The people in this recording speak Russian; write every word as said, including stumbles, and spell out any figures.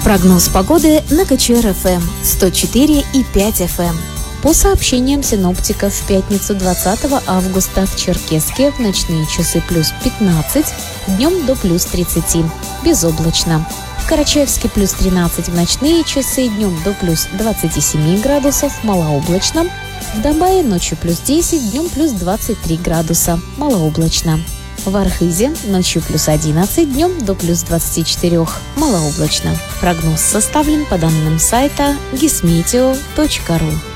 Прогноз погоды на КЧР-ФМ сто четыре и пять эф эм. По сообщениям синоптиков, в пятницу двадцатого августа в Черкесске в ночные часы плюс пятнадцать, днем до плюс тридцать, безоблачно. В Карачаевске плюс тринадцать в ночные часы, днем до плюс двадцать семь градусов, малооблачно. В Донбае ночью плюс десять, днем плюс двадцать три градуса, малооблачно. В Архизе ночью плюс одиннадцать, днем до плюс двадцать четыре, малооблачно. Прогноз составлен по данным сайта гисметео точка ру.